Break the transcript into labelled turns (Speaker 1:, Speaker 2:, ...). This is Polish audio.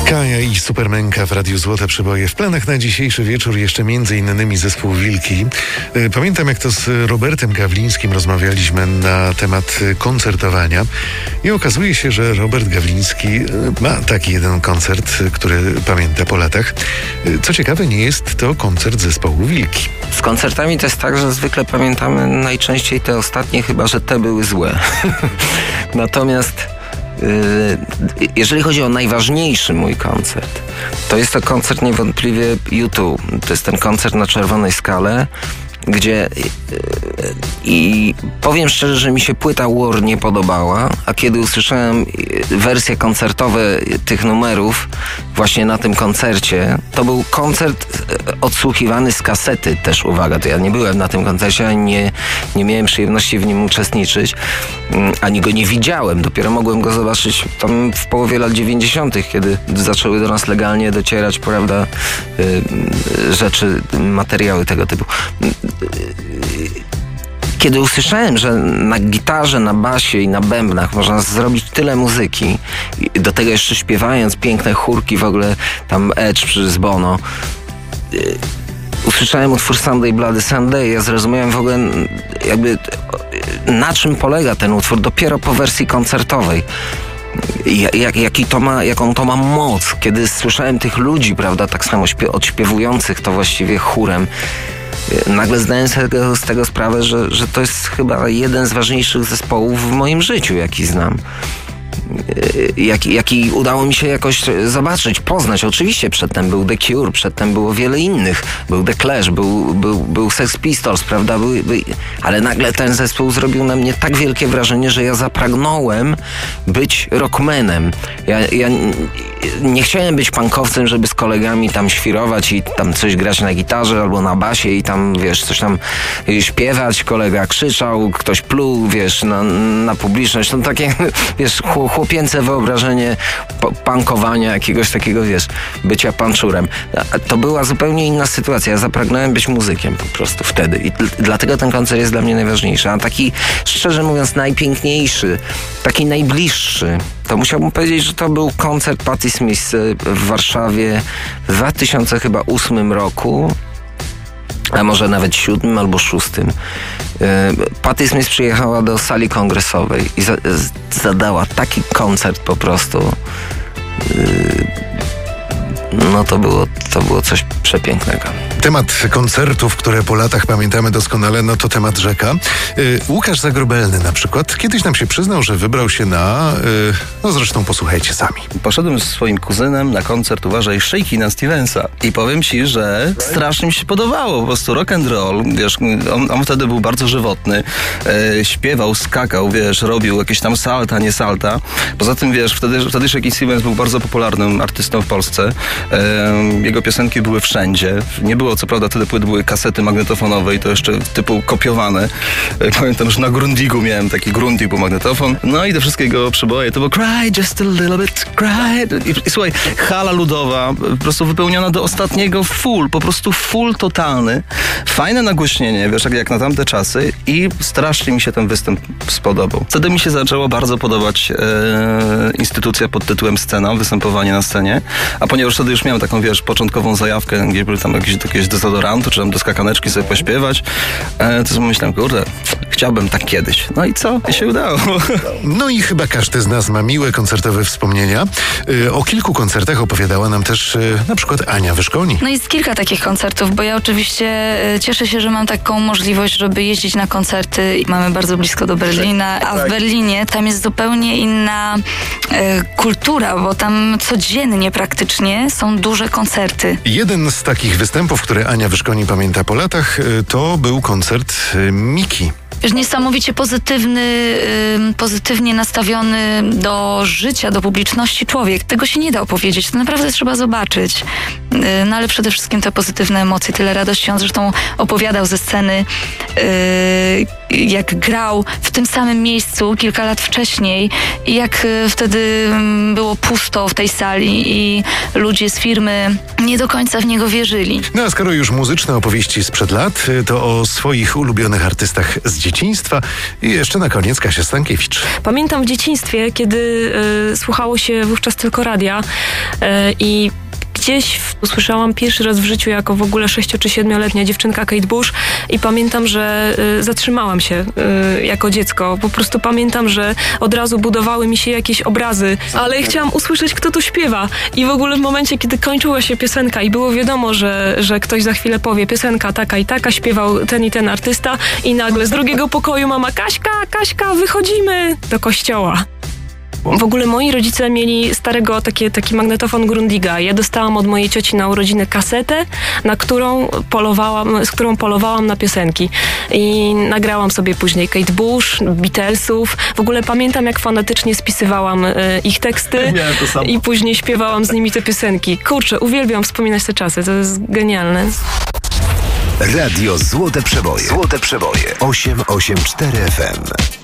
Speaker 1: Kaja i Supermenka w Radiu Złote Przeboje. W planach na dzisiejszy wieczór jeszcze m.in. zespół Wilki. Pamiętam, jak to z Robertem Gawlińskim rozmawialiśmy na temat koncertowania i okazuje się, że Robert Gawliński ma taki jeden koncert, który pamięta po latach. Co ciekawe, nie jest to koncert zespołu Wilki.
Speaker 2: Z koncertami to jest tak, że zwykle pamiętamy najczęściej te ostatnie, chyba że te były złe. Natomiast jeżeli chodzi o najważniejszy mój koncert, to jest to koncert niewątpliwie U2. To jest ten koncert na Czerwonej Skale, gdzie i powiem szczerze, że mi się płyta War nie podobała, a kiedy usłyszałem wersje koncertowe tych numerów właśnie na tym koncercie, to był koncert odsłuchiwany z kasety też, uwaga, to ja nie byłem na tym koncercie, ani nie miałem przyjemności w nim uczestniczyć, ani go nie widziałem, dopiero mogłem go zobaczyć tam w połowie lat 90., kiedy zaczęły do nas legalnie docierać, prawda, rzeczy, materiały tego typu. Kiedy usłyszałem, że na gitarze, na basie i na bębnach można zrobić tyle muzyki, do tego jeszcze śpiewając piękne chórki, w ogóle tam Edge z Bono, usłyszałem utwór Sunday Bloody Sunday, ja zrozumiałem w ogóle jakby na czym polega ten utwór dopiero po wersji koncertowej. Jaką to ma moc, kiedy słyszałem tych ludzi, prawda, tak samo odśpiewujących to właściwie chórem. Nagle zdałem sobie z tego sprawę, że to jest chyba jeden z ważniejszych zespołów w moim życiu, jaki znam. Jaki udało mi się jakoś zobaczyć, poznać. Oczywiście przedtem był The Cure, przedtem było wiele innych. Był The Clash, był Sex Pistols, prawda? Ale nagle ten zespół zrobił na mnie tak wielkie wrażenie, że ja zapragnąłem być rockmanem. Ja nie chciałem być punkowcem, żeby z kolegami tam świrować i tam coś grać na gitarze albo na basie i tam, wiesz, coś tam śpiewać. Kolega krzyczał, ktoś pluł, wiesz, na publiczność. To takie, wiesz, chłopięce wyobrażenie punkowania, jakiegoś takiego, wiesz, bycia panczurem. To była zupełnie inna sytuacja. Ja zapragnąłem być muzykiem po prostu wtedy i dlatego ten koncert jest dla mnie najważniejszy. A taki, szczerze mówiąc, najpiękniejszy, taki najbliższy, to musiałbym powiedzieć, że to był koncert Patti Smith w Warszawie w 2008 roku, a może nawet 7 albo 6. Patti Smith przyjechała do sali kongresowej i zadała taki koncert po prostu. No to było coś przepięknego.
Speaker 1: Temat koncertów, które po latach pamiętamy doskonale, no to temat rzeka. Łukasz Zagrobelny na przykład kiedyś nam się przyznał, że wybrał się na... no zresztą posłuchajcie sami.
Speaker 3: Poszedłem z swoim kuzynem na koncert, uważaj, Shake'a Stevensa i powiem ci, że strasznie mi się podobało, po prostu rock and roll, wiesz, on wtedy był bardzo żywotny, śpiewał, skakał, wiesz, robił jakieś tam salta, nie salta. Poza tym, wiesz, wtedy Shake'a Stevens był bardzo popularnym artystą w Polsce. Jego piosenki były wszędzie. Nie było, co prawda, wtedy płyty były kasety magnetofonowe i to jeszcze typu kopiowane. Pamiętam, że na Grundigu miałem taki Grundig, był magnetofon. No i te wszystkie jego przeboje to było Cry just a little bit, cry. I słuchaj, hala ludowa, po prostu wypełniona do ostatniego full, po prostu full totalny. Fajne nagłośnienie, wiesz, jak na tamte czasy i strasznie mi się ten występ spodobał. Wtedy mi się zaczęło bardzo podobać instytucja pod tytułem Scena, występowanie na scenie, a ponieważ wtedy już miałem taką, wiesz, początkową zajawkę, gdzie były tam jakieś dezodoranty, czy tam do skakaneczki sobie pośpiewać, to sobie myślałem, kurde, chciałbym tak kiedyś. No i co? I się udało.
Speaker 1: No i chyba każdy z nas ma miłe koncertowe wspomnienia. O kilku koncertach opowiadała nam też na przykład Ania Wyszkoni.
Speaker 4: No jest kilka takich koncertów, bo ja oczywiście cieszę się, że mam taką możliwość, żeby jeździć na koncerty. Mamy bardzo blisko do Berlina, a w Berlinie tam jest zupełnie inna kultura, bo tam codziennie praktycznie są duże koncerty.
Speaker 1: Jeden z takich występów, które Ania Wyszkoni pamięta po latach, to był koncert Miki.
Speaker 4: Wiesz, niesamowicie pozytywnie nastawiony do życia, do publiczności człowiek. Tego się nie da opowiedzieć, to naprawdę trzeba zobaczyć. no ale przede wszystkim te pozytywne emocje, tyle radości. On zresztą opowiadał ze sceny, jak grał w tym samym miejscu kilka lat wcześniej i jak wtedy było pusto w tej sali i ludzie z firmy nie do końca w niego wierzyli.
Speaker 1: No a skoro już muzyczne opowieści sprzed lat, to o swoich ulubionych artystach z dzieciństwa i jeszcze na koniec Kasia Stankiewicz.
Speaker 5: Pamiętam w dzieciństwie, kiedy słuchało się wówczas tylko radia i gdzieś usłyszałam pierwszy raz w życiu jako w ogóle 6- czy 7-letnia dziewczynka Kate Bush i pamiętam, że zatrzymałam się jako dziecko. Po prostu pamiętam, że od razu budowały mi się jakieś obrazy, ale chciałam usłyszeć, kto tu śpiewa. I w ogóle w momencie, kiedy kończyła się piosenka i było wiadomo, że ktoś za chwilę powie piosenka taka i taka, śpiewał ten i ten artysta i nagle z drugiego pokoju mama: Kaśka, wychodzimy do kościoła. W ogóle moi rodzice mieli starego taki magnetofon Grundiga. Ja dostałam od mojej cioci na urodziny kasetę, z którą polowałam na piosenki. I nagrałam sobie później Kate Bush, Beatlesów. W ogóle pamiętam, jak fanatycznie spisywałam ich teksty i później śpiewałam z nimi te piosenki. Kurczę, uwielbiam wspominać te czasy, to jest genialne.
Speaker 6: Radio Złote Przeboje. 884 FM.